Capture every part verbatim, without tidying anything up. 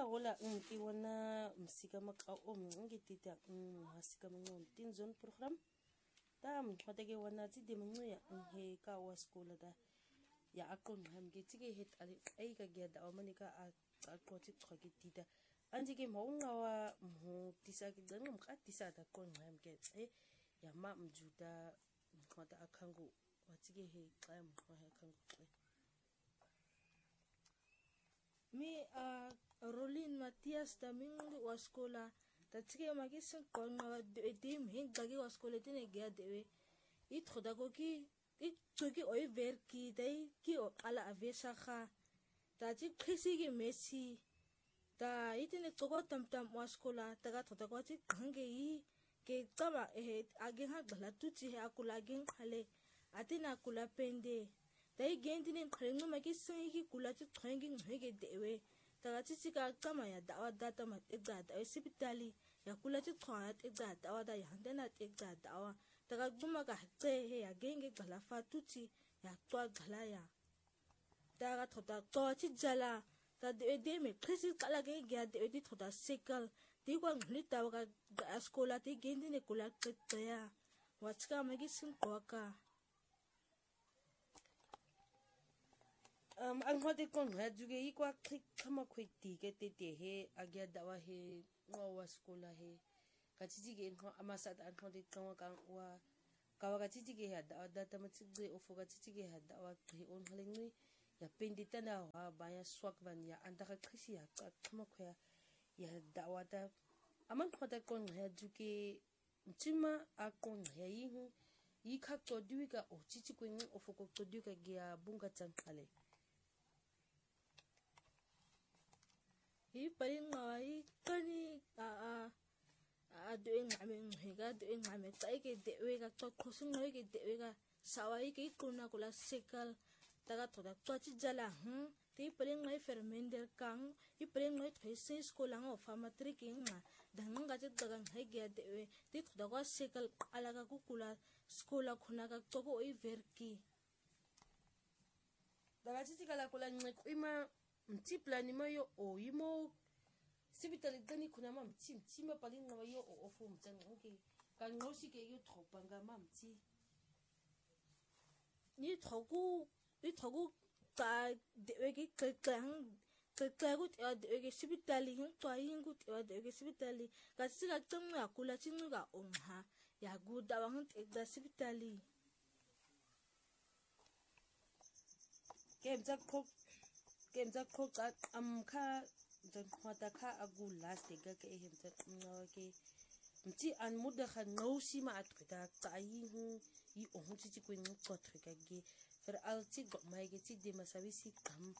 wala ngi wana msika maka o ngi tita hasika mngon tin zone program tam khotege wana ti de mngu ya he ka wa school da ya akon ham ge tige het ali ai ka ge da manika a a ko ti khoge tita anji ge maunga wa mu tisa ge dan ka tisa da kon ham ge e ya ma mjuda khota akangu wa tige he ka mu ha akangu mi a Rolin Matias taming wa skola tatsike magisin kon wa dim hin gagi wa skola tine gya dewe it khoda ko ki it toki oi ver ki dai ki ala avesa kha ta ji khisi gi messi ta itine togo tam tam wa skola ta ga thoda ko chi khange yi ke tama e age ha gala tu chi ha kula gen khale atina kula pende dai gendine khrengu magisin gi kula chi khrengi ngege dewe ta chi chi ka kama ya dawa data ma ega da sibitali ya kula chi khwa ega dawa da ya handana ega dawa ta ga guma ka tse he ya genge gala fa tuchi ya twa gala ya ta ga thota to chi jala ta de de me khisi kala ge gya de di thota sekal ti kwa ngli ta ga skola ti gendine kula tse ya wachka ma gi sin ko ka um ang hote kon ha juge ikwa click kama kwiti ke te te he agya dawa he wa skola he kachiji ge no amasa da hote kama kan wa kawa kachiji ge ha da da ta matsi ge ofo kachiji ge ha da wa he on halingni ya pendita na wa baya swak van ya anda ka khisi ya kama khya ya dawa da aman hote kon ha juge chima a kon ha yi hu yi khak to duika o chichi ko ngi ofo ko to duika ge ya bunga chan khale i paling ngai kani a a a doing ngame hega doing ngame tai ke dewe ga to khosung noi ke dewe ga sawai ke kuna kula sekal taga thoda to chi jala hm ti paling ngai fermender kang i paling ngai these school ang of matric inga dang ga che daga ngai ge dewe ti thoda ga sekal alaga ku kula school khuna ga to go i verki daga chi kala kula ngai ima mti plani ma yo o yimo sibitali dani kuna ma mti mti ma pali nga yo o ofu mtsan okay kan ngosi ke yo thopanga ma mti ni thogu ni thogu ta dewe ki klang klang gut ya dewe ki sibitali hin to yin gut ya dewe ki sibitali ka siga tum ya kula chinu ga on ha ya gu da wang te da sibitali ke mtsa ko ke mtsa ko ka am kha jan khota kha agu last ga ke hem tsa ngawa ke mti an muda kha ngosi ma atkhita tsayi hu yi o hu chi ko ngi ko thika ge fer al chi go mai ge chi de masawisi kam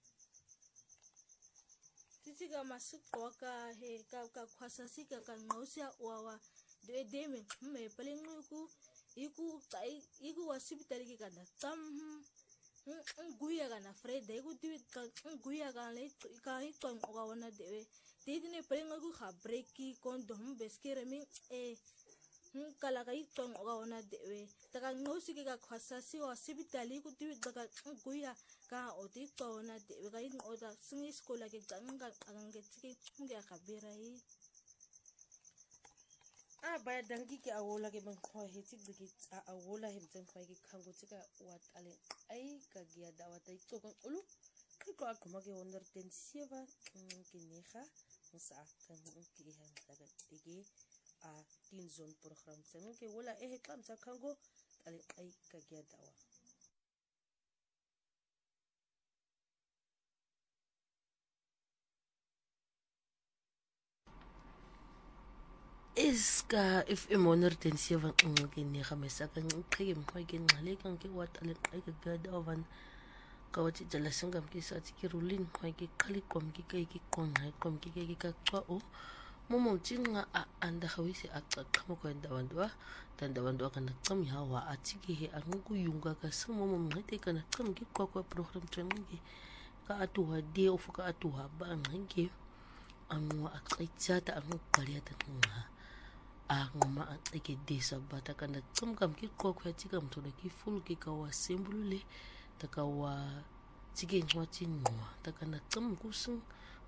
titi ga masu ko ka he ka ka khwasa si ka ka ngosi wa wa de de me me paling ku iku tai iku wasibitali ke kana tam nguya kana Fred ego diwi ka nguya kana le ka hi ton oga wana dewe tidine prenga ku kha breaki kondom beskere mi e kala ka hi ton oga wana dewe taka ngosi ke ka khwasa si hospitali ku diwi daga nguya ka odi to wana dewe ka hin oda singi skola ke ganga agange tiki nge ka berai a ba dangi ke awola ke ban khwa he tik digi a awola hem chen khwa ke khango chika wat ale ai ka gia dawa tai to kan ulu ke ko akoma ke wonder ten sieva ke neha musa kan ke ha daga digi a tin zone program chen ke wala e kam sa khango ale ai ka gia dawa iska if emergency van ngin ni khamesa kan khim khoi gen ngale kan ke wat ale kai ka gada van kawati jala sangam ki sa ki rulin khoi ki khali kom ki kai ki kon hai kom ki kai ki ka twa o momo chinga a anda khawisi a khamo ko nda wandwa tanda wandwa kan tsam ya wa a tiki he an ku yunga ka sumo momo ngate kan tsam ki ko ko program training ki ka atu ha de of ka atu ha ba ngi anu a tsaita ta anu kaliya ta nga a ngoma a ke desa bata kana tsum kam ki ko ko ti kam to ki full ki ka wa sembulule ta ka wa tige ngwa ti ngwa ta kana tsum ku sung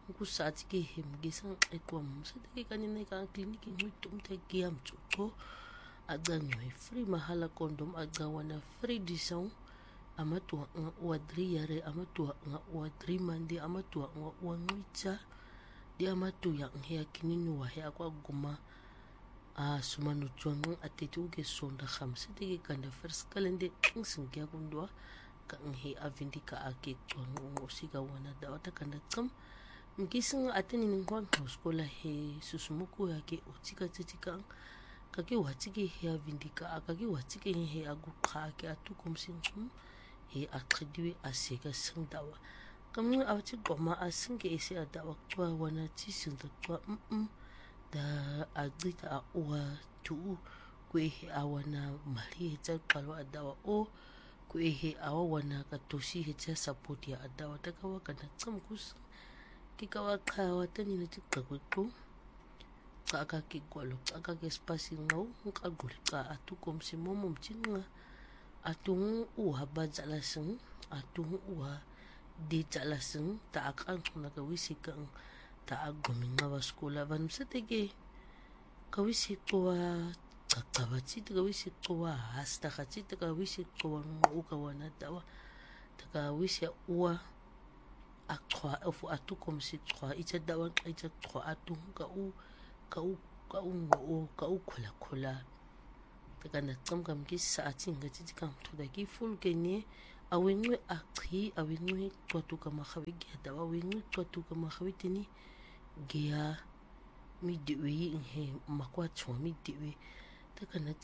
nkusathi ke hem ngisanxekwa msete kanina ka clinic ngwitumte giam tsuko agangwe free mahala condom agawana free disau amatua nga uadri yare amatua nga uadri mandi amatua nga uanwicha di amatu yang hea kininu wa hea kwa guma a sumanu chuang atete ke sonda khamse te kanda first kalende singya kundwa ka ngi avindika ake chuang ngosika wana da wata kanda tsam mkising ateni ngwan skola he susumuku yake utika titika kake watike he avindika akake watike he agukha ke atukumsinchum he aqhediwe aseka singdawa kamwe awati goma asinge ese adawa kwa wana tisinda kwa mm da agita uwa tu kwehe awana mali heta qalwa adawa o kwehe awa wana katoshi heta support ya adawa takawa kana tsamkus kikawa khawa tani nati qaqqu qaka kikwalo qaka ke spasi ngau ngaquli qa atukomsi momo mtsinga atung uha bajala sing atung uha di jala sing ta akang na ka wisikang ta agomi nga wa skola ban seteke ka wisikwa qaqabachi ta wisikwa hasta khachi ta wisikwa ngo ka wana tawa ta wisya uwa akwa ofu atukom si kwa icha dawa icha kwa atung ka u ka u ka u ngo ka u khola khola kana tsamkam ki sa chinga chi kam thoda ki full ke ni awengwe akhi awengwe twatuka makhawi ge dawa wengwe twatuka makhawi tini ge ya mi diwi he makwa chwa mi diwi ta kana